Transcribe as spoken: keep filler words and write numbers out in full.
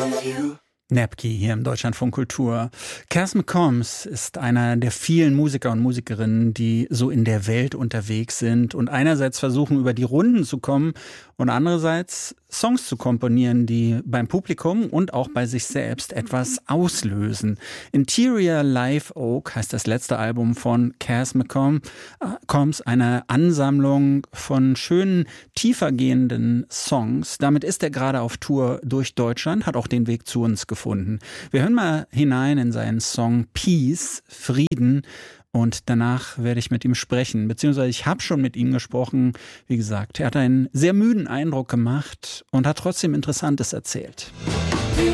Napki hier im Deutschlandfunk Kultur. Cass McCombs ist einer der vielen Musiker und Musikerinnen, die so in der Welt unterwegs sind und einerseits versuchen, über die Runden zu kommen und andererseits Songs zu komponieren, die beim Publikum und auch bei sich selbst etwas auslösen. Interior Live Oak heißt das letzte Album von Cass McCombs, eine Ansammlung von schönen, tiefergehenden Songs. Damit ist er gerade auf Tour durch Deutschland, hat auch den Weg zu uns gefunden. Wir hören mal hinein in seinen Song Peace, Frieden. Und danach werde ich mit ihm sprechen, beziehungsweise ich habe schon mit ihm gesprochen. Wie gesagt, er hat einen sehr müden Eindruck gemacht und hat trotzdem Interessantes erzählt.